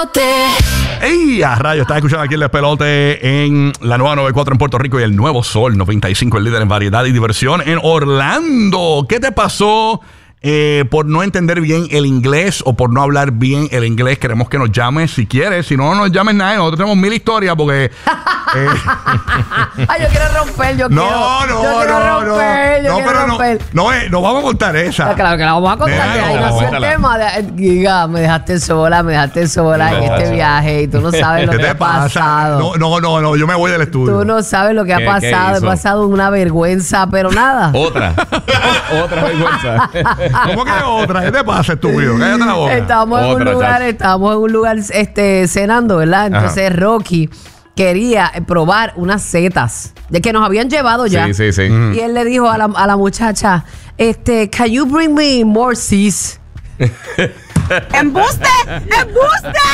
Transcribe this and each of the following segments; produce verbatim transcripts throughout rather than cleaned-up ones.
despelote. ¡Ey! A rayo, estás escuchando aquí el despelote en la nueva noventa y cuatro en Puerto Rico y el nuevo Sol noventa y cinco, el líder en variedad y diversión en Orlando. ¿Qué te pasó eh, por no entender bien el inglés o por no hablar bien el inglés? Queremos que nos llames si quieres. Si no, no nos llames nada. Nosotros tenemos mil historias porque... Eh, Ay, yo quiero romper, yo no, quiero. no, yo quiero no, romper, no, yo no, quiero pero romper. no, no, eh, no vamos a contar esa. Ah, claro que la vamos a contar. Nena, Que ahí no, nació el cuéntala. tema de, Giga, me dejaste sola, me dejaste sola en este viaje y tú no sabes lo ¿Qué que te ha pasa? pasado. No, no, no, no, yo me voy del estudio. Tú no sabes lo que ha ¿Qué- pasado. qué He hizo? pasado una vergüenza, pero nada. Otra. Otra vergüenza. ¿Cómo que otra? ¿Qué te pasa, estúpido? Cállate la boca. Estábamos en un Otra, lugar, chacho. estábamos en un lugar este, cenando, ¿verdad? Entonces Rocky quería eh, probar unas setas de que nos habían llevado ya. Sí, sí, sí. Y él le dijo a la, a la muchacha, este, can you bring me more seas? ¡Embuste! ¡Embuste!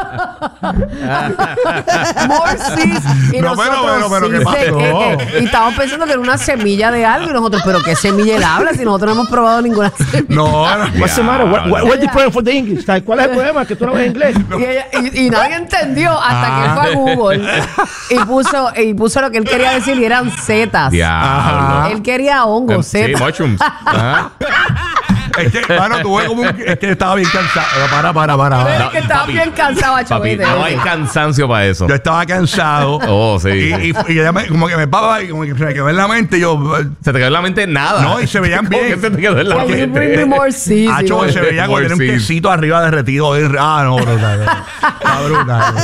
More seas. Y No, pero, nosotros, pero, pero, ¿qué sí, pasó? que- que- y estábamos pensando que era una semilla de algo. Y nosotros, ¿pero qué semilla él habla? Si nosotros no hemos probado ninguna semilla. No, no. What's the matter? What, what, what's the problem for the English? Like, ¿cuál es el problema? Que tú no hablas inglés. Y, ella- y- y nadie entendió hasta Ah. que él fue a Google y puso, y puso lo que él quería decir y eran setas. Diablo. Él quería hongos, Sí, setas. mushrooms. Ajá. Es que, mano, tuve como un... Es que estaba bien cansado. Para, para, para. Pero para. es que estaba papi, bien cansado, Papi, chovete. no hay cansancio para eso. Yo estaba cansado. Oh, sí. Y, y, y ella me, como que me pava y como que se me quedó en la mente. Y yo, Se te quedó en la mente nada. no, y se veían ¿Cómo bien. que se te quedó en la Can you bring me mente? more seas? Hacho, Y que se yo, veía como More tener un seas. quesito arriba derretido. bien- Ah, no, brutal. Está brutal.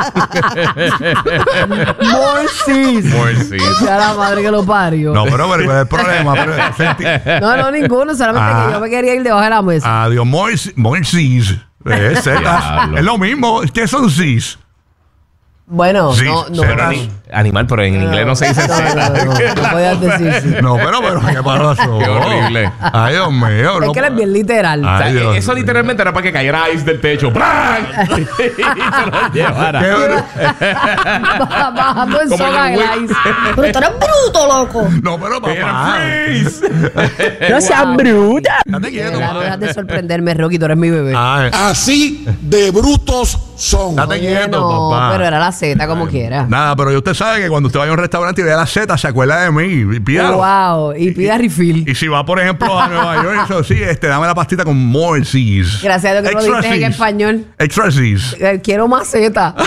More seas. More seas. Ya la madre que lo parió. No, pero, pero ¿cuál es el problema? Pero, sentí- No, no, ninguno. Solamente Ah. que yo me quería ir debajo de la mesa. Adiós, more, more seas. Es setas. Diablo. Es lo mismo. ¿Qué son seas? Bueno, Sí, no, no. setas. no. Animal, pero en inglés no se dice No, no, seta. no, no, no podías decir sí. No, pero, pero, ¿qué pasó? Qué horrible. Ay, Dios mío. Es no que él es bien literal. Ah. O sea, Ay, Dios eso mío. literalmente era para que cayera ice del techo. ¡Bran! Y se lo llevara. Qué bru- Bajando en Como soga en el el ice. Pero tú eres bruto, loco. No, pero Era papá. freeze. No seas bruta. Date quieto, Ya, no papá. dejas de sorprenderme, Rocky, tú eres mi bebé. Ay, Así de brutos son. date Oye, quieto, no, papá. pero era la Z como quiera. Nada, pero usted sabe que cuando usted vaya a un restaurante y vea la seta, se acuerda de mí. Y pídalo. Wow, y pida refill. Y si va, por ejemplo, a Nueva York, eso sí, este, dame la pastita con more seas. Gracias a Dios que lo Extra dijiste en seas. español. Extra seas. Eh, Quiero más Z.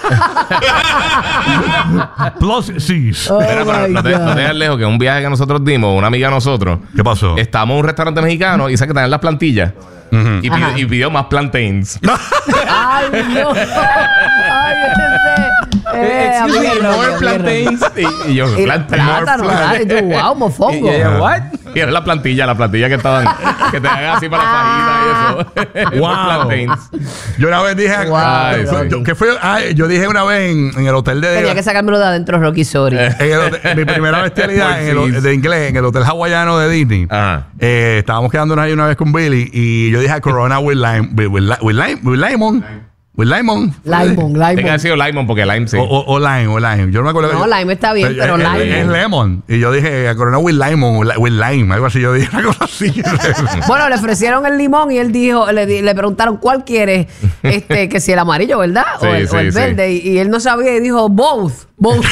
Plus seas. Oh Mira, pero my no te, no te God. vayas lejos, que un viaje que nosotros dimos, una amiga de nosotros, ¿Qué pasó? estamos en un restaurante mexicano y sabe que tenían las plantillas. Y, pidió, Ajá. y pidió más plantains. Ay, Dios. Ay, ese. Eh, Excuse amiga, me, Rocky, more amiga, plantains. Y, y yo, Rocky. Y "Plant- plátano, more ¿verdad? Y tú, wow, Y mofongo. ella, what? Y era la plantilla, la plantilla que estaban, que tenían así para la fajita y eso. Wow. More plantains. Yo una vez dije. Wow, Ay, Rocky. yo- ¿qué fue? Ay, yo dije una vez en, en el hotel de. Tenía que sacármelo de adentro, Rocky, sorry. En el hotel- mi primera bestialidad en el, Por de inglés en el hotel hawaiano de Disney. Ajá. Eh, estábamos quedándonos ahí una vez con Billy y yo dije Corona with lime, with, with, li- with lime, with lemon, with lemon. Limon, Tenga que limon. haber sido Limon, porque Lime sí. O, o, o lime, o lime. Yo no me acuerdo. No, que- lime está bien, pero es, lime. Es lemon. Y yo dije Corona with lemon, with, li- with lime, algo así. Yo dije una cosa así. Bueno, le ofrecieron el limón y él dijo, le, di- le preguntaron cuál quiere, este, que si el amarillo, ¿verdad? Sí, o el, sí, o el sí. verde. Y, y él no sabía y dijo, both, both.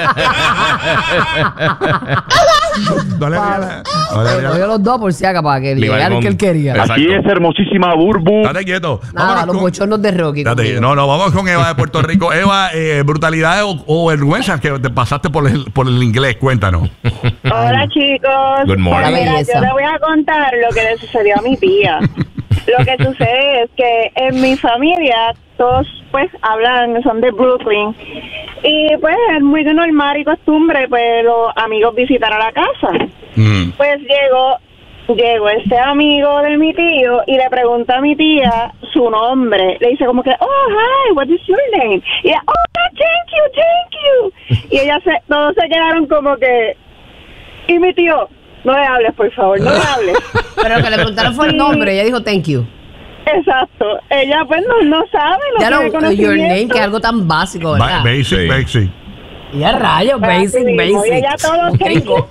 no le digas- no le digas- Cogió los dos por si acaso para que Le le iba llegara el con- que él quería. Exacto. Aquí es hermosísima Burbu. Date quieto. Nada, Vámonos los con- bochornos de Rocky. Date- conmigo. no, no, vamos con Eva de Puerto Rico. Eva, eh, brutalidades o, o vergüenzas que te pasaste por el, por el inglés. Cuéntanos. Hola, chicos. Good morning. Pues mira, Belleza. yo le voy a contar lo que le sucedió a mi tía. Lo que sucede es que en mi familia todos pues hablan, son de Brooklyn. Y pues es muy normal y costumbre pues los amigos visitar a la casa. Mm. Pues llegó Llegó este amigo de mi tío y le pregunta a mi tía su nombre. Le dice como que, oh, hi, what is your name? Y ella, oh, thank you, thank you. Y ella se, todos se quedaron como que, y mi tío, no le hables, por favor, no le hables. Pero lo que le preguntaron fue el nombre. Ella dijo, thank you. Exacto. Ella pues no, no sabe, no Ya tiene no, your conocimiento. name, que es algo tan básico, Ba- ¿verdad? Basic, Sí. basic. Y a rayos, basic, Oye, basic. ya todos Gringo.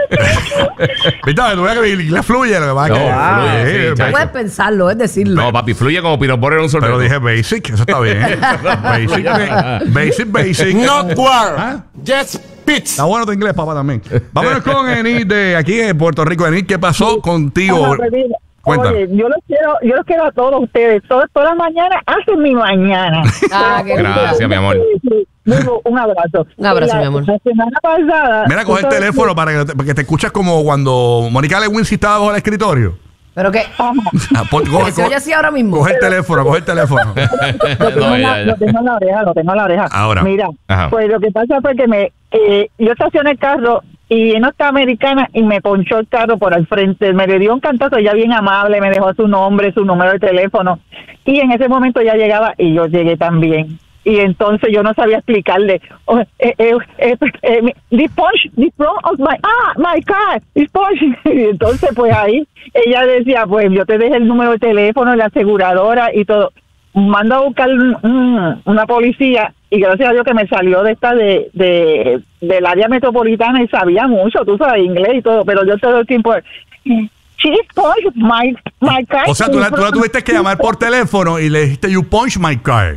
Viste, tú ves que el inglés fluye, lo que pasa es No, que- fluye, sí, eh, No chacho. puedes pensarlo, es decirlo. No, papi, fluye como peanut butter en un sorbeto. Pero dije basic, eso está bien. basic, ba- basic, basic. Not war. ¿Ah? Just pits. Está bueno tu inglés, papá, también. Vámonos con Enid de aquí de Puerto Rico. Enid, ¿qué pasó contigo? Hola, pues, mira, Cuéntanos. Oye, yo los quiero, yo los quiero a todos ustedes. Todas, todas las mañanas hacen mi mañana. Ah, qué Gracias, mi amor. Luego, un abrazo. Un abrazo, la, mi amor. La semana pasada. Mira, coge el tú sabes teléfono para que, te, para que te escuches como cuando Mónica Lewinsky estaba bajo el escritorio. Pero que Ah, pon- coge, que se oye así ahora mismo. coge el teléfono, coge el teléfono. que Lo tengo, No, en ya, la, ya. lo tengo en la oreja, lo tengo en la oreja. Ahora. Mira, Ajá. pues lo que pasa fue que me, eh, yo estacioné el carro y no está americana y me ponchó el carro por al frente. Me le dio un cantazo, ella bien amable, me dejó su nombre, su número de teléfono. Y en ese momento ya llegaba y yo llegué también. Y entonces yo no sabía explicarle. Oh, eh, eh, eh, eh, the punch, the front of my, ah, my car, this punch. Y entonces pues ahí ella decía, pues yo te dejé el número de teléfono, la aseguradora y todo. Mando a buscar mm, una policía y gracias a Dios que me salió de esta de, de del área metropolitana y sabía mucho, tú sabes inglés y todo, pero yo todo el tiempo she punched my my car. O sea, tú la, tú la tuviste que llamar por teléfono y le dijiste, you punch my car.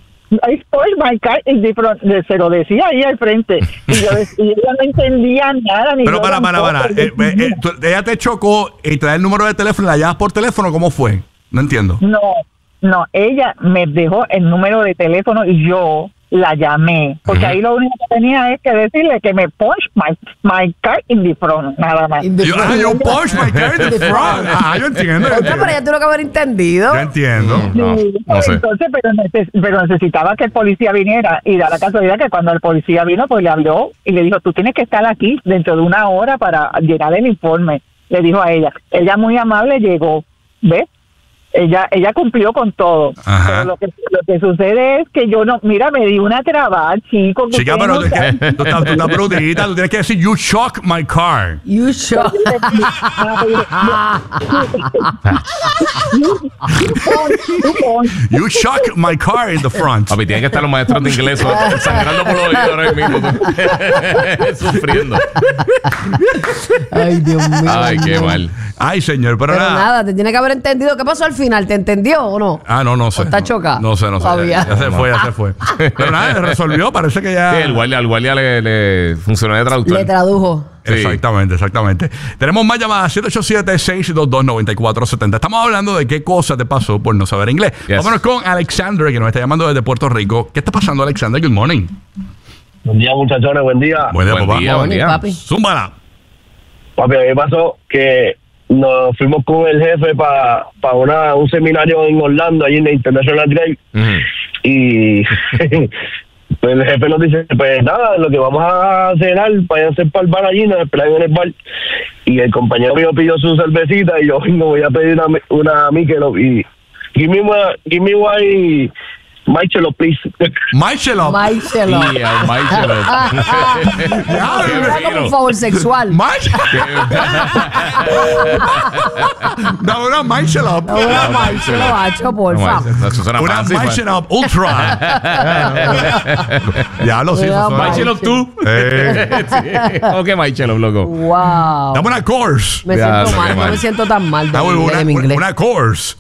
I punched my car in the front. Se lo decía ahí al frente y, yo, y ella no entendía nada ni Pero yo para, para, para. tampoco. Eh, eh, eh, tú- ella te chocó y te da el número de teléfono y la llamas por teléfono. ¿Cómo fue? No entiendo. No, no, ella me dejó el número de teléfono y yo la llamé, porque ahí lo único que tenía es que decirle que me punch my, my car in the front, nada más. In the Yo, ah, front. you punch my car in the front. Ah, yo entiendo. Yo Otra, pero entiendo. ya tuvo que haber entendido. Yo entiendo. No, Sí, no sé. Entonces, pero, neces- pero necesitaba que el policía viniera y da la casualidad que cuando el policía vino, pues le habló y le dijo, tú tienes que estar aquí dentro de una hora para llenar el informe. Le dijo a ella. Ella muy amable llegó, ¿ves? Ella ella cumplió con todo. Ajá. Pero lo que, lo que sucede es que yo no, mira, me di una traba, chico. que Chica, ustedes pero no tú, saben. tú estás, tú estás brutita. Tú tienes que decir, you shock my car. You shot. You shock my car in the front. Papi, tienen que estar los maestros de inglés sangrando por los oídos ahora mismo. Sufriendo. Ay, Dios mío. Ay, qué no. mal. Ay, señor, pero, Pero nada. nada, te tiene que haber entendido. ¿Qué pasó al final? ¿Te entendió o no? Ah, no, no sé. ¿O está chocada? No sé, no sé. Todavía. Ya se fue, ya se fue. Pero nada, se resolvió. Parece que ya. Sí, el guardia, al guardia le, le funcionó de traductor. Le tradujo. Sí. Exactamente, exactamente. Tenemos más llamadas, siete ocho siete, seis dos dos, nueve cuatro siete cero. Estamos hablando de qué cosa te pasó por no saber inglés. Yes. Vámonos con Alexander, que nos está llamando desde Puerto Rico. ¿Qué está pasando, Alexander? Good morning. Buen día, muchachones, buen día. Buen día, Buen papá. día, buen Morning, día. papi. Zúmbala. Papi, a mí me pasó que nos fuimos con el jefe para pa una un seminario en Orlando, allí en el International Drive, Ujú. y pues el jefe nos dice, pues nada, lo que vamos a cenar, váyanse para el bar allí, nos esperan en el bar, y el compañero mío pidió su cervecita, y yo vengo, voy a pedir una, una Michelob, y give me, one- give me one Michelob, please. Michelob. Michelo. Yeah, Michael. Era como un favor sexual. Mich- Dame una Michelob. Una Michelo, macho, porfa. Eso suena Una fácil, man. Michelob Ultra. Ya lo sí, eso Una suena. Michelob tú. Eh, Sí. ¿Cómo que Michelob, loco? Wow. Dame una course. Me Ya, siento lo mal, que no mal. me siento tan mal de, Dame mi- una, de mi una, inglés. una course.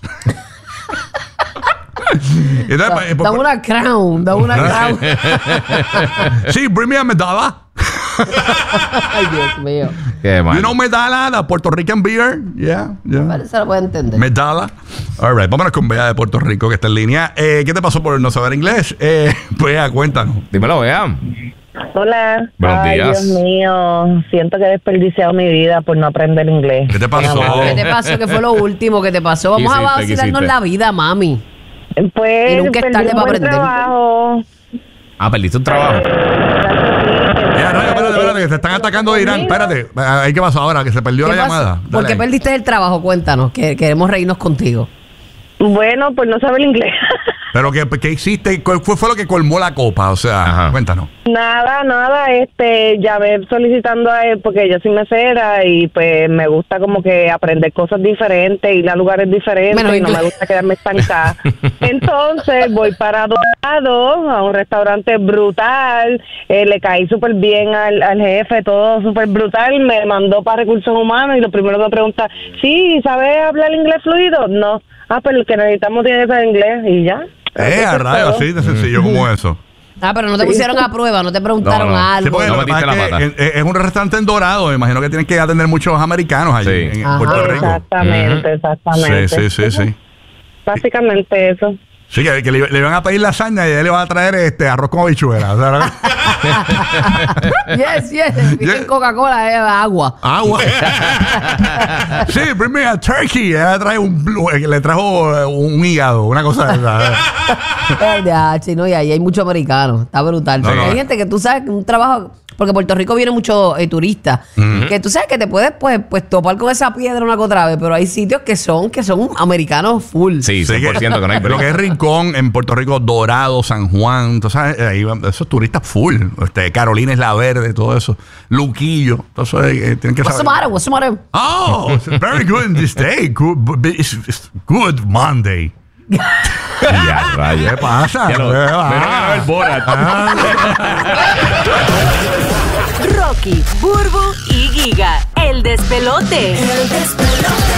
Entonces, Da- eh, Dame una crown, dame una crown. sí, bring me a medalla. Ay, Dios mío. Qué mal. You know medalla, la Puerto Rican beer. Yeah, yeah. Vale, se lo puede entender. Medalla. All right, vámonos con Bea de Puerto Rico, que está en línea. Eh, ¿Qué te pasó por no saber inglés? Eh, Bea, cuéntanos. Dímelo, vean. Hola. Buenos Ay, días. Dios mío. Siento que he desperdiciado mi vida por no aprender inglés. ¿Qué te pasó? ¿Qué te pasó? ¿Qué fue lo último que te pasó? Vamos ¿Qué a hiciste? ¿Qué vacilarnos hiciste? la vida, mami. Pues, Y nunca es perdí tarde un para buen aprender. trabajo. Ah, perdiste un trabajo. Mira, no, espérate, espérate, que te están atacando de Irán. Espérate, ahí qué pasó ahora, que se perdió ¿Qué la pasó? llamada. ¿Por Dale qué ahí. perdiste el trabajo? Cuéntanos, que queremos reírnos contigo. Bueno, por no saber inglés. Pero ¿qué, qué hiciste? ¿Cuál fue, fue lo que colmó la copa? O sea, ajá, cuéntanos. Nada, nada, este, llamé solicitando a él porque yo soy mesera y pues me gusta como que aprender cosas diferentes, ir a lugares diferentes bueno, y no me gusta quedarme estancada. Entonces voy para Dorado, a un restaurante brutal, eh, le caí súper bien al, al jefe, todo súper brutal, me mandó para recursos humanos y lo primero que me pregunta, sí, ¿sabes hablar inglés fluido? No. Ah, pero el que necesitamos tiene que saber inglés y ya. Eh, a rayos, así de sencillo como eso. Ah, pero no te pusieron a prueba, no te preguntaron no, no. algo. Sí, no metiste la pata. Es, es un restaurante en Dorado, me imagino que tienen que atender muchos americanos allí sí. en, en Puerto Rico. Exactamente, exactamente. Sí, sí, sí, sí. Básicamente eso. Sí, que, que le, le van a pedir lasaña y él le va a traer este arroz con habichuela. O sea, yes, yes. yes. Coca-Cola es agua. Agua. Sí, bring me a turkey. Ella trae un, le trajo un hígado, una cosa de esa. No, y ahí hay muchos americanos. Está brutal. No, no. Hay gente que tú sabes que un trabajo. Porque Puerto Rico viene mucho eh, turistas. Uh-huh. Que tú sabes que te puedes pues, pues topar con esa piedra una que otra vez. Pero hay sitios que son que son americanos full. Sí, cien por ciento que no hay. Lo que es Rincón, en Puerto Rico, Dorado, San Juan. Tú sabes, ahí van, esos turistas full. Este, Carolina es la Verde, todo eso. Luquillo. Entonces, eh, tienen que What's saber. the matter? What's the matter? Oh, it's very good in this day. Good, it's, it's good Monday. Ya, rayos. ¿Qué pasa? Ya lo, ¿Qué va? El Borat. Rocky, Burbu y Giga, el despelote. El despelote.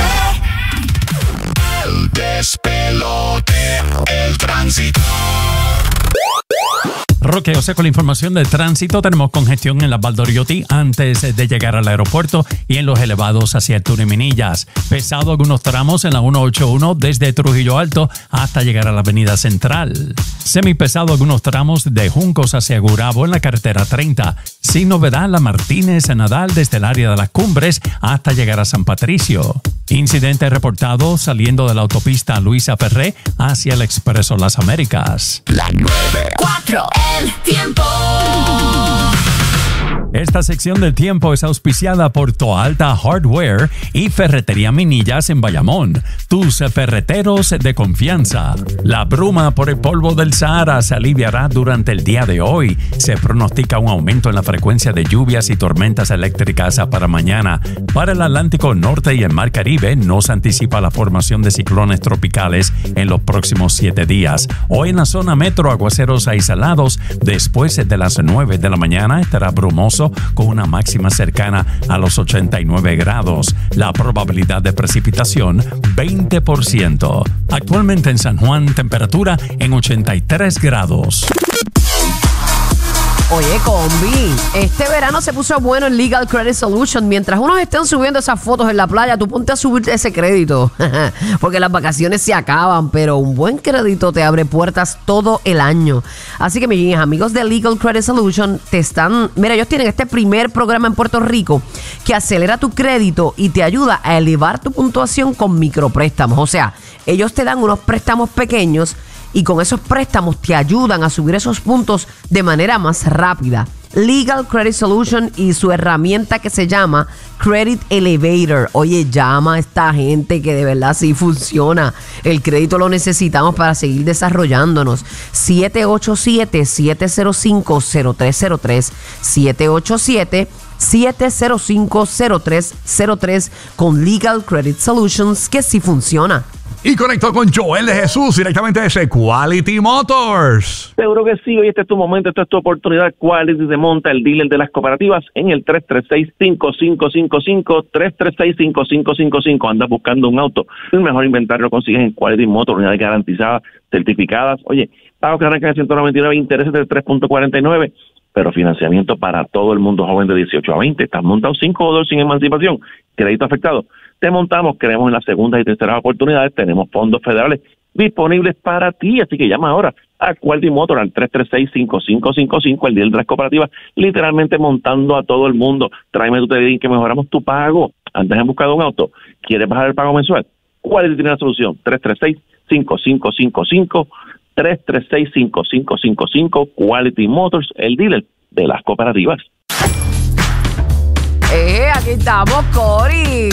El despelote. El tránsito. Roque, o sea, con la información del tránsito, tenemos congestión en la Valdoriotti antes de llegar al aeropuerto y en los elevados hacia el túnel Minillas. Pesado algunos tramos en la ciento ochenta y uno desde Trujillo Alto hasta llegar a la avenida Central. Semipesado algunos tramos de Juncos hacia Gurabo en la carretera treinta. Sin novedad, la Martínez Nadal desde el área de las Cumbres hasta llegar a San Patricio. Incidente reportado saliendo de la autopista Luisa Ferré hacia el Expreso Las Américas. La nueve cuatro. El tiempo. Esta sección del tiempo es auspiciada por Toalta Hardware y Ferretería Minillas en Bayamón, tus ferreteros de confianza. La bruma por el polvo del Sahara se aliviará durante el día de hoy. Se pronostica un aumento en la frecuencia de lluvias y tormentas eléctricas para mañana. Para el Atlántico Norte y el Mar Caribe no se anticipa la formación de ciclones tropicales en los próximos siete días. Hoy en la zona metro, aguaceros aislados. Después de las nueve de la mañana estará brumoso con una máxima cercana a los ochenta y nueve grados. La probabilidad de precipitación, veinte por ciento. Actualmente en San Juan, temperatura en ochenta y tres grados. Oye, combi, este verano se puso bueno en Legal Credit Solution. Mientras unos estén subiendo esas fotos en la playa, tú ponte a subir ese crédito. Porque las vacaciones se acaban, pero un buen crédito te abre puertas todo el año. Así que mis amigos de Legal Credit Solution te están... Mira, ellos tienen este primer programa en Puerto Rico que acelera tu crédito y te ayuda a elevar tu puntuación con micropréstamos. O sea, ellos te dan unos préstamos pequeños y con esos préstamos te ayudan a subir esos puntos de manera más rápida. Legal Credit Solution y su herramienta que se llama Credit Elevator. Oye, llama a esta gente que de verdad sí funciona. El crédito lo necesitamos para seguir desarrollándonos. siete ocho siete, siete cero cinco, cero tres cero tres. siete ocho siete, siete cero cinco, cero tres cero tres con Legal Credit Solutions, que sí funciona. Y conecto con Joel de Jesús directamente desde Quality Motors. Seguro que sí, hoy este es tu momento, esta es tu oportunidad. Quality te monta, el dealer de las cooperativas, en el tres tres seis, cinco cinco cinco cinco, tres tres seis, cinco cinco cinco cinco. Andas buscando un auto, el mejor inventario lo consigues en Quality Motors, unidades garantizadas, certificadas. Oye, pagos que arrancan en ciento noventa y nueve, intereses del tres punto cuarenta y nueve, pero financiamiento para todo el mundo joven de dieciocho a veinte. Estás montado sin jugador, sin emancipación, crédito afectado. Te montamos, creemos en las segundas y terceras oportunidades, tenemos fondos federales disponibles para ti, así que llama ahora a Quality Motor al tres tres seis, cinco cinco cinco cinco, el deal de las cooperativas, literalmente montando a todo el mundo. Tráeme tu T D I que mejoramos tu pago. Antes has buscado un auto, ¿quieres bajar el pago mensual? Quality tiene la solución, tres tres seis, cinco cinco cinco cinco, tres tres seis, cinco cinco cinco cinco, Quality Motors, el dealer de las cooperativas. Eh, aquí estamos, Cory.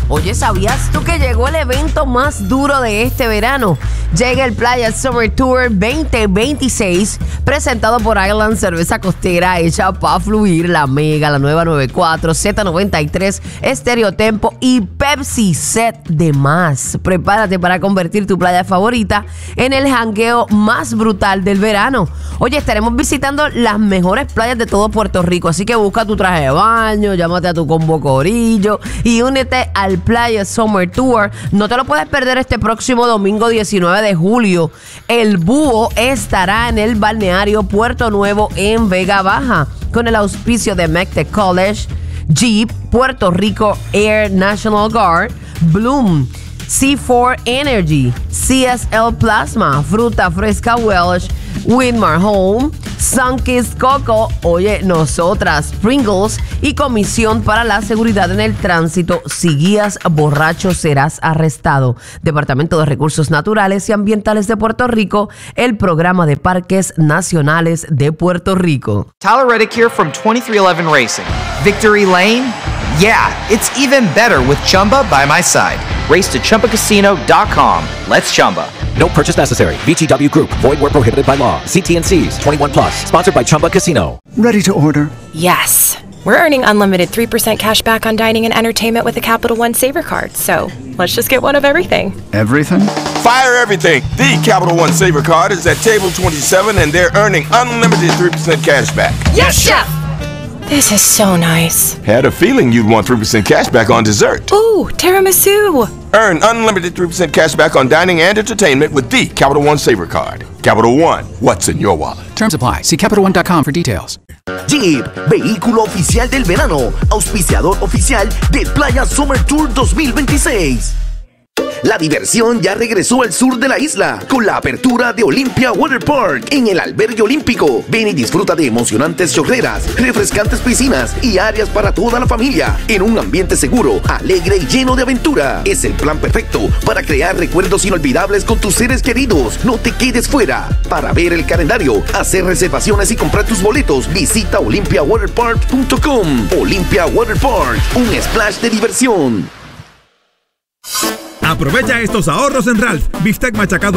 Oye, ¿sabías tú que llegó el evento más duro de este verano? Llega el Playa Summer Tour veinte veintiséis, presentado por Island Cerveza Costera, hecha para fluir, la Mega, la nueva noventa y cuatro, Z noventa y tres, Estéreo Tempo y Pepsi Set de más. Prepárate para convertir tu playa favorita en el jangueo más brutal del verano. Oye, estaremos visitando las mejores playas de todo Puerto Rico, así que busca tu traje de baño, llámate a tu combo corillo y únete al Playa Summer Tour. No te lo puedes perder este próximo domingo diecinueve de julio. El Búho estará en el balneario Puerto Nuevo en Vega Baja, con el auspicio de MECTE College, Jeep, Puerto Rico Air National Guard, Bloom, C cuatro Energy, C S L Plasma, Fruta Fresca Welsh, Winmar Home, Sunkist Coco, oye, nosotras, Pringles y Comisión para la Seguridad en el Tránsito. Si guías borracho serás arrestado. Departamento de Recursos Naturales y Ambientales de Puerto Rico, el Programa de Parques Nacionales de Puerto Rico. Tyler Reddick here from twenty-three eleven Racing. Victory Lane? Yeah, it's even better with Chumba by my side. Race to Chumba Casino dot com. Let's Chumba. No purchase necessary. V G W Group. Void where prohibited by law. See T and C's. twenty-one plus. Sponsored by Chumba Casino. Ready to order? Yes. We're earning unlimited three percent cash back on dining and entertainment with a Capital One Saver card. So let's just get one of everything. Everything? Fire everything. The Capital One Saver card is at table twenty-seven and they're earning unlimited three percent cash back. Yes, Chef! This is so nice. Had a feeling you'd want three percent cash back on dessert. Ooh, tiramisu. Earn unlimited three percent cash back on dining and entertainment with the Capital One Saver card. Capital One, what's in your wallet? Terms apply. See Capital One dot com for details. Jeep, vehículo oficial del verano, auspiciador oficial del Playa Summer Tour dos mil veintiséis. La diversión ya regresó al sur de la isla con la apertura de Olympia Water Park en el albergue olímpico. Ven y disfruta de emocionantes chorreras, refrescantes piscinas y áreas para toda la familia en un ambiente seguro, alegre y lleno de aventura. Es el plan perfecto para crear recuerdos inolvidables con tus seres queridos. No te quedes fuera. Para ver el calendario, hacer reservaciones y comprar tus boletos, visita olympia water park punto com. Olympia Water Park, un splash de diversión. Aprovecha estos ahorros en Ralph. Bistec machacado